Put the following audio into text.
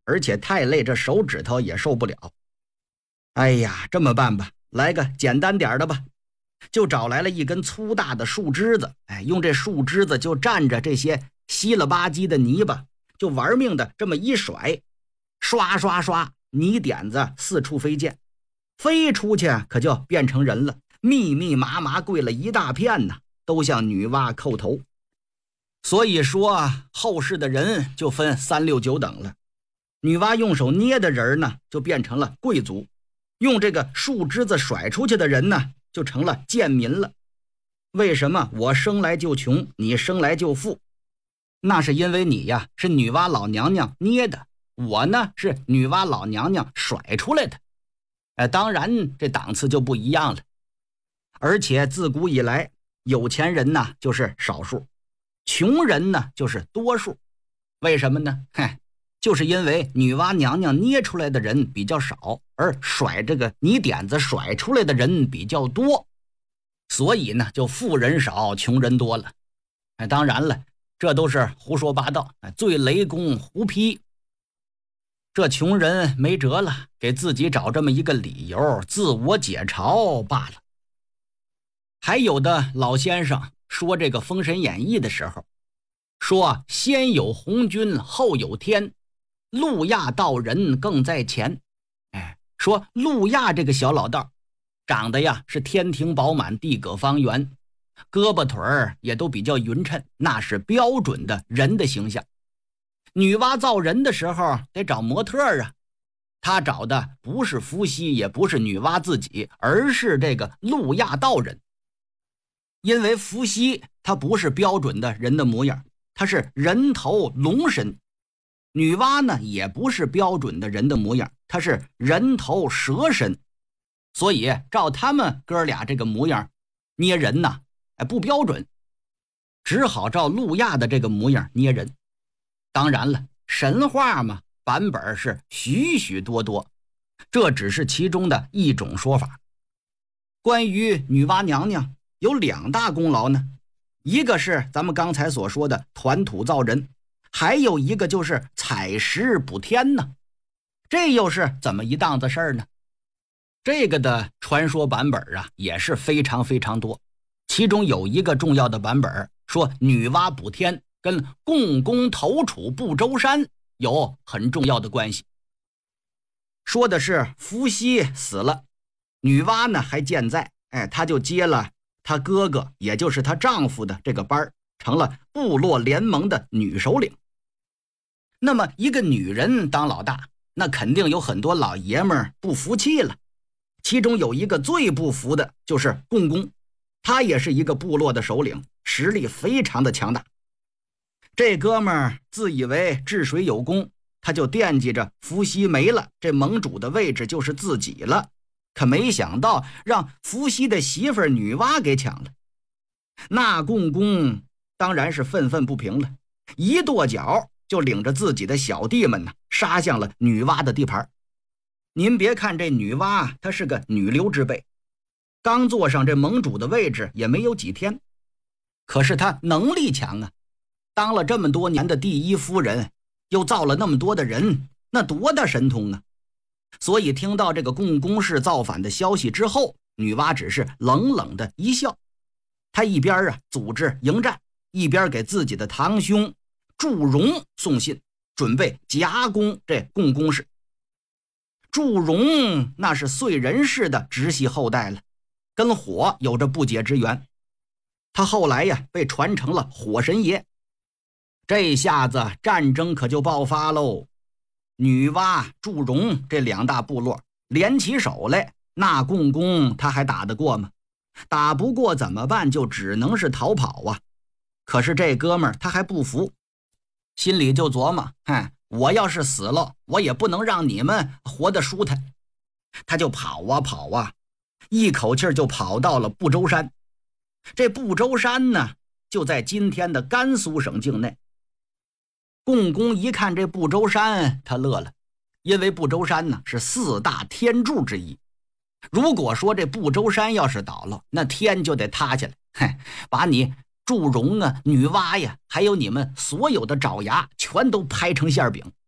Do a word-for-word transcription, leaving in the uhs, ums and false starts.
而且太累，这手指头也受不了。哎呀，这么办吧，来个简单点的吧，就找来了一根粗大的树枝子，哎，用这树枝子就蘸着这些稀了吧唧的泥巴，就玩命的这么一甩，刷刷刷，泥点子四处飞溅，飞出去可就变成人了，密密麻麻跪了一大片呢，都向女娲叩头。所以说啊，后世的人就分三六九等了。女娲用手捏的人呢，就变成了贵族；用这个树枝子甩出去的人呢，就成了贱民了。为什么我生来就穷，你生来就富？那是因为你呀是女娲老娘娘捏的，我呢是女娲老娘娘甩出来的。呃，当然这档次就不一样了。而且自古以来，有钱人呢就是少数，穷人呢就是多数。为什么呢？嘿，就是因为女娲娘娘捏出来的人比较少，而甩这个泥点子甩出来的人比较多，所以呢就富人少穷人多了。哎，当然了，这都是胡说八道，最雷公胡批。这穷人没辙了，给自己找这么一个理由，自我解嘲罢了。还有的老先生说这个《封神演义》的时候，说先有红军后有天，路亚道人更在前。哎，说路亚这个小老道长得呀是天庭饱满，地阁方圆，胳膊腿儿也都比较匀称，那是标准的人的形象。女娲造人的时候得找模特啊，她找的不是伏羲，也不是女娲自己，而是这个路亚道人。因为伏羲他不是标准的人的模样，他是人头龙身；女娲呢也不是标准的人的模样，他是人头蛇身。所以照他们哥俩这个模样捏人呢，哎，不标准，只好照路亚的这个模样捏人。当然了，神话嘛，版本是许许多多，这只是其中的一种说法。关于女娲娘娘有两大功劳呢，一个是咱们刚才所说的团土造人，还有一个就是采石补天呢。这又是怎么一档子事儿呢？这个的传说版本啊也是非常非常多，其中有一个重要的版本说女娲补天跟共工投楚不周山有很重要的关系。说的是伏羲死了，女娲呢还健在，哎，她就接了她哥哥也就是她丈夫的这个班，成了部落联盟的女首领。那么一个女人当老大，那肯定有很多老爷们儿不服气了，其中有一个最不服的就是共工，他也是一个部落的首领，实力非常的强大。这哥们儿自以为治水有功，他就惦记着伏羲没了，这盟主的位置就是自己了，可没想到让伏羲的媳妇儿女娲给抢了。那共工当然是愤愤不平了，一跺脚就领着自己的小弟们呢，杀向了女娲的地盘。您别看这女娲她是个女流之辈，刚坐上这盟主的位置也没有几天，可是她能力强啊，当了这么多年的第一夫人，又造了那么多的人，那多大神通啊！所以听到这个共工氏造反的消息之后，女娲只是冷冷的一笑。她一边啊组织迎战，一边给自己的堂兄祝融送信，准备夹攻这共工氏。祝融那是燧人氏的直系后代了，跟火有着不解之缘。他后来呀被传成了火神爷。这下子战争可就爆发喽！女娲、祝融这两大部落联起手来，那共工他还打得过吗？打不过怎么办？就只能是逃跑啊！可是这哥们儿他还不服，心里就琢磨：哼，我要是死了，我也不能让你们活得舒坦。他就跑啊跑啊，一口气就跑到了不周山。这不周山呢，就在今天的甘肃省境内。共工一看这不周山，他乐了，因为不周山呢是四大天柱之一。如果说这不周山要是倒了，那天就得塌下来，嘿，把你祝融啊、女娲呀，还有你们所有的爪牙全都拍成馅饼，